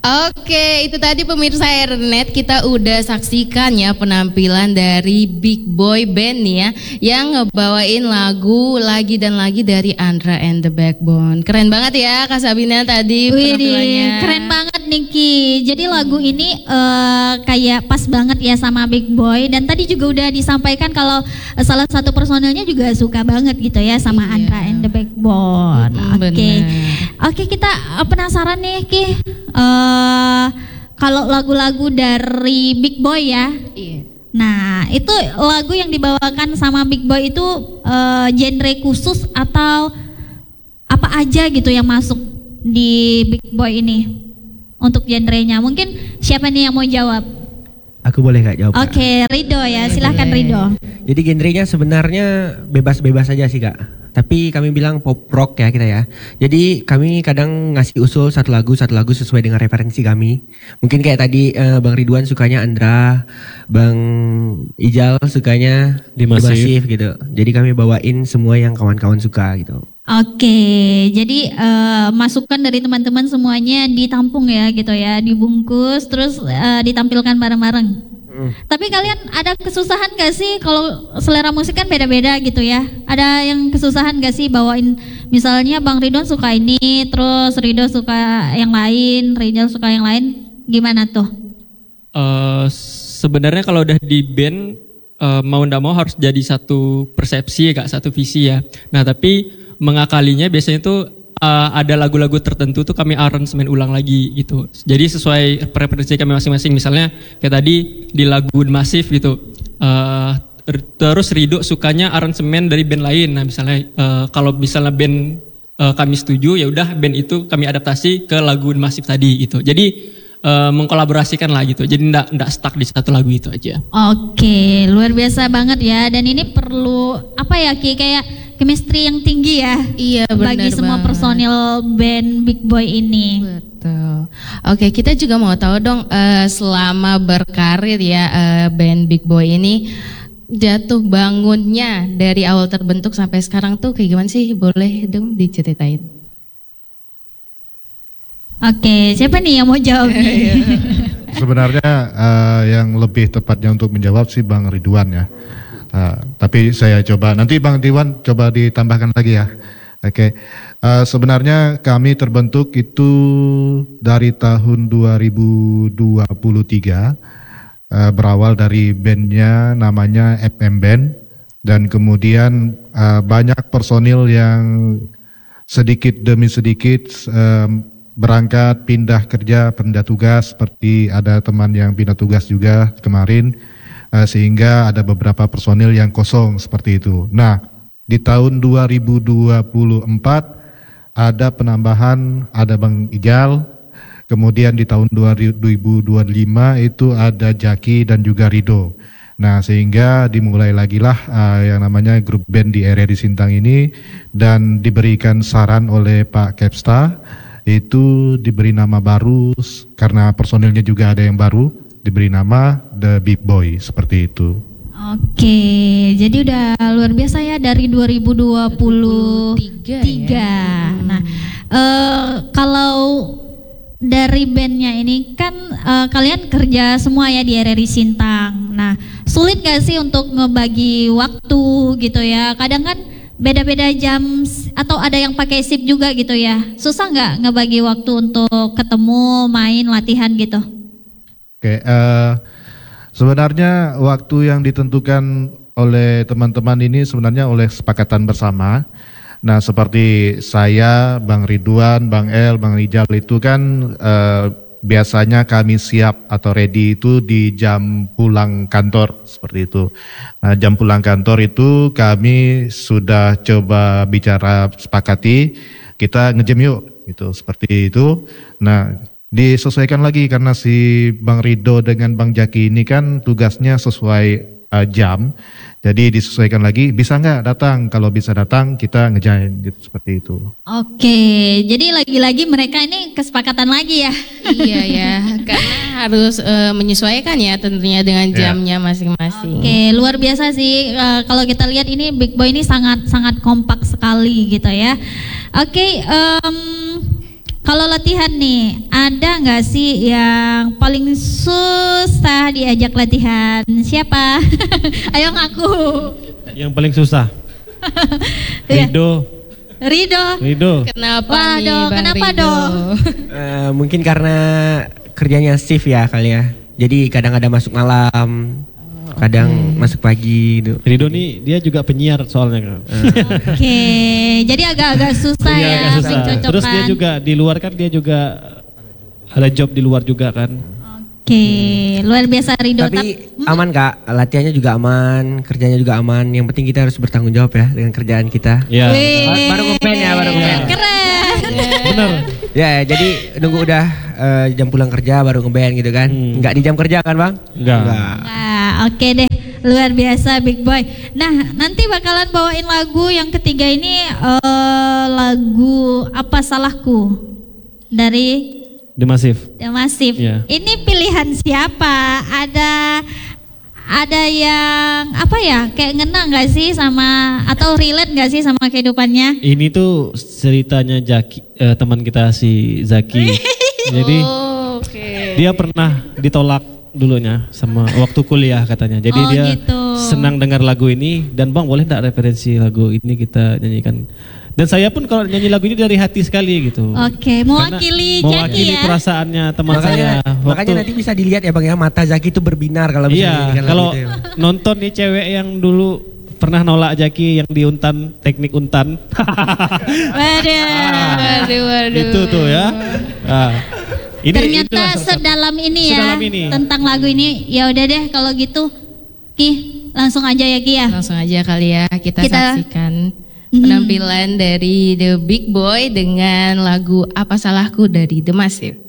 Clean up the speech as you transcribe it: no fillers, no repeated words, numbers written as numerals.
Oke, itu tadi pemirsa Airnet, kita udah saksikan ya penampilan dari Big Boy Band nih ya, yang ngebawain lagu lagi dan lagi dari Andra and the Backbone. Keren banget ya Kak Sabina tadi penampilannya. Keren banget Niki. Jadi lagu ini kayak pas banget ya sama Big Boy, dan tadi juga udah disampaikan kalau salah satu personilnya juga suka banget gitu ya sama Andra and the Backbone. Oke, kita penasaran nih Ki. Kalau lagu-lagu dari Big Boy ya. Iya. Nah, itu lagu yang dibawakan sama Big Boy itu genre khusus atau apa aja gitu yang masuk di Big Boy ini untuk genrenya? Mungkin siapa nih yang mau jawab? Aku boleh gak jawab? Oke, Rido ya, silahkan Rido. Jadi genrenya sebenarnya bebas-bebas saja sih Kak. Tapi kami bilang pop rock ya kita ya. Jadi kami kadang ngasih usul satu lagu sesuai dengan referensi kami. Mungkin kayak tadi Bang Ridwan sukanya Andra, Bang Ijal sukanya Dimasif gitu. Jadi kami bawain semua yang kawan-kawan suka gitu. Oke, jadi masukan dari teman-teman semuanya ditampung ya gitu ya, dibungkus terus ditampilkan bareng-bareng. Tapi kalian ada kesusahan gak sih kalau selera musik kan beda-beda gitu ya? Ada yang kesusahan gak sih bawain, misalnya Bang Ridwan suka ini, terus Rido suka yang lain, Rijal suka yang lain, gimana tuh? Sebenarnya kalau udah di band mau ndak mau harus jadi satu persepsi ya Kak, satu visi ya. Nah tapi mengakalinya biasanya tuh ada lagu-lagu tertentu tuh kami aransemen ulang lagi gitu. Jadi sesuai preferensi kami masing-masing. Misalnya kayak tadi di lagu Masif gitu. Terus Rido sukanya aransemen dari band lain. Nah misalnya kalau misalnya band kami setuju, ya udah band itu kami adaptasi ke lagu Masif tadi gitu. Jadi mengkolaborasikan lah gitu. Jadi ndak stuck di satu lagu itu aja. Oke, luar biasa banget ya. Dan ini perlu apa ya Ki, kayak chemistry yang tinggi ya. Iya, bagi semua personil band Big Boy ini. Betul. Oke, kita juga mau tahu dong selama berkarir ya band Big Boy ini, jatuh bangunnya dari awal terbentuk sampai sekarang tuh kayak gimana sih? Boleh dong diceritain. Oke, siapa nih yang mau jawab nih? Sebenarnya yang lebih tepatnya untuk menjawab sih Bang Ridwan ya. Tapi saya coba, nanti Bang Ridwan coba ditambahkan lagi ya. Oke. Sebenarnya kami terbentuk itu dari tahun 2023, berawal dari bandnya namanya FM Band, dan kemudian banyak personil yang sedikit demi sedikit berangkat, pindah kerja, pindah tugas, seperti ada teman yang pindah tugas juga kemarin, sehingga ada beberapa personil yang kosong seperti itu. Nah, di tahun 2024 ada penambahan, ada Bang Ijal, kemudian di tahun 2025 itu ada Jaki dan juga Rido. Nah, sehingga dimulai lagi lah yang namanya grup band di area di Sintang ini, dan diberikan saran oleh Pak Kepsta, itu diberi nama baru karena personilnya juga ada yang baru, diberi nama The Big Boy seperti itu. Oke, jadi udah luar biasa ya dari 2023. Ya. Nah, kalau dari bandnya ini kan kalian kerja semua ya di RRI Sintang. Nah, sulit gak sih untuk ngebagi waktu gitu ya? Kadang kan beda-beda jam atau ada yang pakai shift juga gitu ya. Susah nggak ngebagi waktu untuk ketemu, main, latihan gitu? Oke, sebenarnya waktu yang ditentukan oleh teman-teman ini sebenarnya oleh kesepakatan bersama. Nah, seperti saya, Bang Ridwan, Bang El, Bang Rijal itu kan biasanya kami siap atau ready itu di jam pulang kantor seperti itu. Nah, jam pulang kantor itu kami sudah coba bicara sepakati, kita nge-jam yuk gitu, seperti itu. Nah, disesuaikan lagi karena si Bang Rido dengan Bang Jaki ini kan tugasnya sesuai jam, jadi disesuaikan lagi, bisa nggak datang, kalau bisa datang kita ngejain gitu, seperti itu. Oke, jadi lagi-lagi mereka ini kesepakatan lagi ya. Iya ya, karena harus menyesuaikan ya tentunya dengan jamnya masing-masing. Oke, luar biasa sih kalau kita lihat ini Big Boy ini sangat kompak sekali gitu ya. Oke, Kalau latihan nih, ada nggak sih yang paling susah diajak latihan? Siapa? Ayo ngaku. Yang paling susah. Iya. Rido. Kenapa Wah, nih dong, Bang kenapa Rido? dong? Mungkin karena kerjanya shift ya kali ya. Jadi kadang ada masuk malam, kadang masuk pagi gitu. Rido nih dia juga penyiar soalnya. Oke, jadi agak-agak susah Iya, ya agak susah. mencocokkan. Terus dia juga di luar kan dia juga ada job di luar juga kan. Oke, luar biasa Rido. Tapi aman Kak, latihannya juga aman, kerjanya juga aman. Yang penting kita harus bertanggung jawab ya dengan kerjaan kita. Iya. Wih, Baru ngeband ya, baru ngeband. Keren. Bener. Ya, jadi nunggu udah jam pulang kerja baru ngeband gitu kan. Enggak di jam kerja kan Bang? Enggak. Nah, oke deh, luar biasa Big Boy. Nah, nanti bakalan bawain lagu yang ketiga ini lagu Apa Salahku dari The Massive. The Massive. Iya. Ini pilihan siapa? Ada yang apa ya? Kayak ngena nggak sih sama atau relate nggak sih sama kehidupannya? Ini tuh ceritanya teman kita si Zaki. Jadi dia pernah ditolak dulunya sama waktu kuliah katanya. Jadi Oh, dia gitu. senang dengar lagu ini dan Bang boleh enggak referensi lagu ini kita nyanyikan. Dan saya pun kalau nyanyi lagu ini dari hati sekali gitu. Oke, mewakili Karena Jaki ya. perasaannya teman saya. Makanya nanti bisa dilihat ya Bang ya, mata Zaki itu berbinar kalau bisa Iya, menyanyikan lagu kalau itu ya. nonton nih cewek yang dulu pernah nolak Jaki yang di Untan, teknik Untan. Waduh. Itu tuh ya. Nah, Ternyata itulah salah satu. sedalam ini ya Sedalam ini. tentang lagu ini. Ya udah deh kalau gitu, Ki langsung aja ya Ki ya. Langsung aja kali ya kita saksikan Mhm. penampilan dari The Big Boy dengan lagu Apa Salahku dari The Massive.